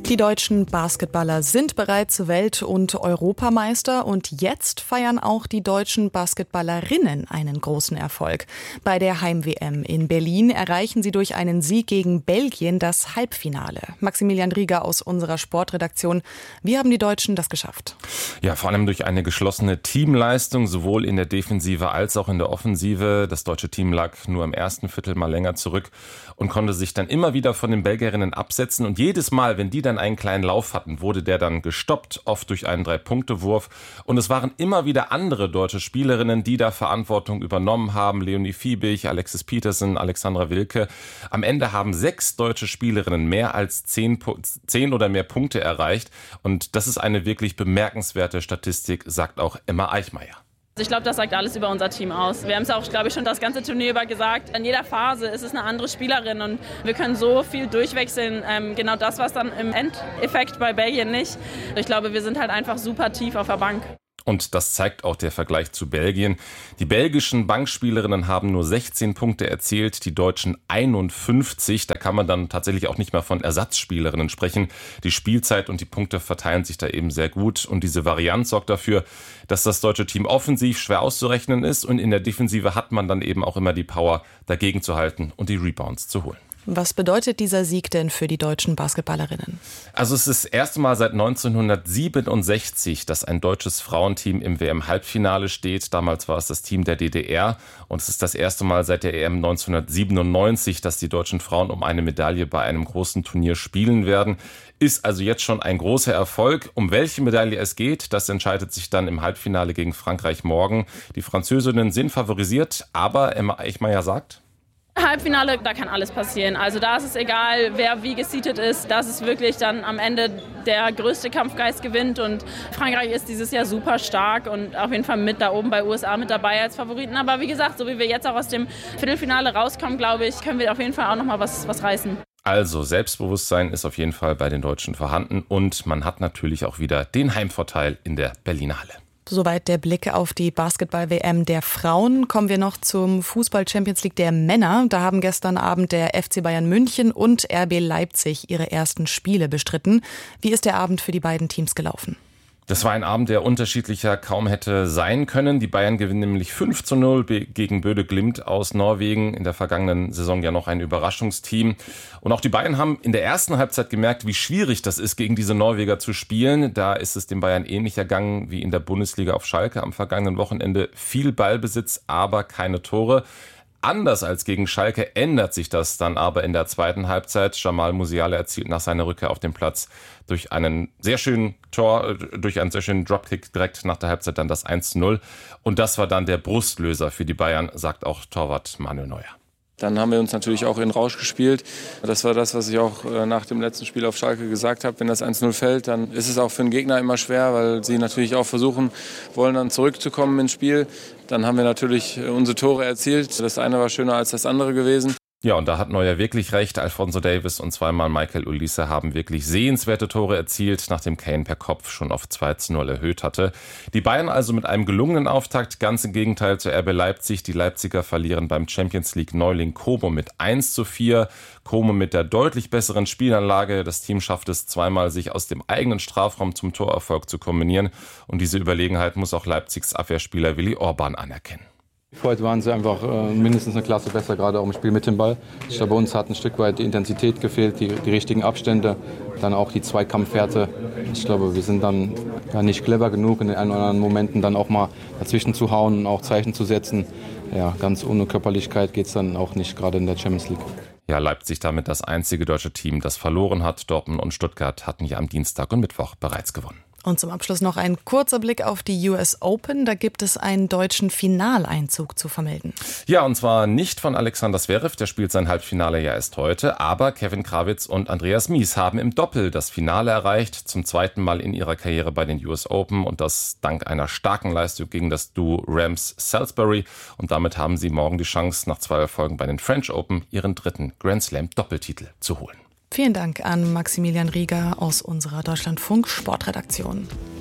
Die deutschen Basketballer sind bereits Welt- und Europameister und jetzt feiern auch die deutschen Basketballerinnen einen großen Erfolg. Bei der Heim-WM in Berlin erreichen sie durch einen Sieg gegen Belgien das Halbfinale. Maximilian Rieger aus unserer Sportredaktion. Wie haben die Deutschen das geschafft? Ja, vor allem durch eine geschlossene Teamleistung, sowohl in der Defensive als auch in der Offensive. Das deutsche Team lag nur im ersten Viertel mal länger zurück und konnte sich dann immer wieder von den Belgierinnen absetzen. Und jedes Mal, wenn die dann einen kleinen Lauf hatten, wurde der dann gestoppt, oft durch einen 3-Punkte-Wurf. Und es waren immer wieder andere deutsche Spielerinnen, die da Verantwortung übernommen haben. Leonie Fiebig, Alexis Petersen, Alexandra Wilke. Am Ende haben 6 deutsche Spielerinnen mehr als 10 oder mehr Punkte erreicht. Und das ist eine wirklich bemerkenswerte Statistik, sagt auch Emma Eichmeier. Ich glaube, das sagt alles über unser Team aus. Wir haben es auch, glaube ich, schon das ganze Turnier über gesagt. In jeder Phase ist es eine andere Spielerin und wir können so viel durchwechseln. Genau das, was dann im Endeffekt bei Belgien nicht. Ich glaube, wir sind halt einfach super tief auf der Bank. Und das zeigt auch der Vergleich zu Belgien. Die belgischen Bankspielerinnen haben nur 16 Punkte erzielt, die Deutschen 51. Da kann man dann tatsächlich auch nicht mehr von Ersatzspielerinnen sprechen. Die Spielzeit und die Punkte verteilen sich da eben sehr gut. Und diese Varianz sorgt dafür, dass das deutsche Team offensiv schwer auszurechnen ist. Und in der Defensive hat man dann eben auch immer die Power, dagegen zu halten und die Rebounds zu holen. Was bedeutet dieser Sieg denn für die deutschen Basketballerinnen? Also es ist das erste Mal seit 1967, dass ein deutsches Frauenteam im WM-Halbfinale steht. Damals war es das Team der DDR. Und es ist das erste Mal seit der EM 1997, dass die deutschen Frauen um eine Medaille bei einem großen Turnier spielen werden. Ist also jetzt schon ein großer Erfolg. Um welche Medaille es geht, das entscheidet sich dann im Halbfinale gegen Frankreich morgen. Die Französinnen sind favorisiert, aber Emma Eichmeier sagt: Halbfinale, da kann alles passieren. Also da ist es egal, wer wie gesiedet ist. Das ist wirklich dann am Ende der größte Kampfgeist gewinnt. Und Frankreich ist dieses Jahr super stark und auf jeden Fall mit da oben bei USA mit dabei als Favoriten. Aber wie gesagt, so wie wir jetzt auch aus dem Viertelfinale rauskommen, glaube ich, können wir auf jeden Fall auch nochmal was reißen. Also Selbstbewusstsein ist auf jeden Fall bei den Deutschen vorhanden. Und man hat natürlich auch wieder den Heimvorteil in der Berliner Halle. Soweit der Blick auf die Basketball-WM der Frauen. Kommen wir noch zum Fußball-Champions League der Männer. Da haben gestern Abend der FC Bayern München und RB Leipzig ihre ersten Spiele bestritten. Wie ist der Abend für die beiden Teams gelaufen? Das war ein Abend, der unterschiedlicher kaum hätte sein können. Die Bayern gewinnen nämlich 5-0 gegen Bøde Glimt aus Norwegen. In der vergangenen Saison ja noch ein Überraschungsteam. Und auch die Bayern haben in der ersten Halbzeit gemerkt, wie schwierig das ist, gegen diese Norweger zu spielen. Da ist es den Bayern ähnlich ergangen wie in der Bundesliga auf Schalke am vergangenen Wochenende. Viel Ballbesitz, aber keine Tore. Anders als gegen Schalke ändert sich das dann aber in der zweiten Halbzeit. Jamal Musiala erzielt nach seiner Rückkehr auf den Platz durch einen sehr schönen Dropkick direkt nach der Halbzeit dann das 1-0. Und das war dann der Brustlöser für die Bayern, sagt auch Torwart Manuel Neuer. Dann haben wir uns natürlich auch in Rausch gespielt. Das war das, was ich auch nach dem letzten Spiel auf Schalke gesagt habe. Wenn das 1-0 fällt, dann ist es auch für den Gegner immer schwer, weil sie natürlich auch versuchen wollen, dann zurückzukommen ins Spiel. Dann haben wir natürlich unsere Tore erzielt. Das eine war schöner als das andere gewesen. Ja, und da hat Neuer wirklich recht. Alphonso Davies und zweimal Michael Olise haben wirklich sehenswerte Tore erzielt, nachdem Kane per Kopf schon auf 2-0 erhöht hatte. Die Bayern also mit einem gelungenen Auftakt, ganz im Gegenteil zu RB Leipzig. Die Leipziger verlieren beim Champions League Neuling Como mit 1-4. Como mit der deutlich besseren Spielanlage. Das Team schafft es zweimal, sich aus dem eigenen Strafraum zum Torerfolg zu kombinieren. Und diese Überlegenheit muss auch Leipzigs Abwehrspieler Willi Orban anerkennen. Heute waren sie einfach mindestens eine Klasse besser, gerade auch im Spiel mit dem Ball. Ich glaube, bei uns hat ein Stück weit die Intensität gefehlt, die richtigen Abstände, dann auch die Zweikampfwerte. Ich glaube, wir sind dann nicht clever genug, in den ein oder anderen Momenten dann auch mal dazwischen zu hauen und auch Zeichen zu setzen. Ja, ganz ohne Körperlichkeit geht es dann auch nicht, gerade in der Champions League. Ja, Leipzig damit das einzige deutsche Team, das verloren hat. Dortmund und Stuttgart hatten ja am Dienstag und Mittwoch bereits gewonnen. Und zum Abschluss noch ein kurzer Blick auf die US Open. Da gibt es einen deutschen Finaleinzug zu vermelden. Ja, und zwar nicht von Alexander Zverev, der spielt sein Halbfinale ja erst heute, aber Kevin Krawitz und Andreas Mies haben im Doppel das Finale erreicht, zum zweiten Mal in ihrer Karriere bei den US Open und das dank einer starken Leistung gegen das Duo Rams-Salisbury. Und damit haben sie morgen die Chance, nach 2 Erfolgen bei den French Open ihren dritten Grand Slam Doppeltitel zu holen. Vielen Dank an Maximilian Rieger aus unserer Deutschlandfunk Sportredaktion.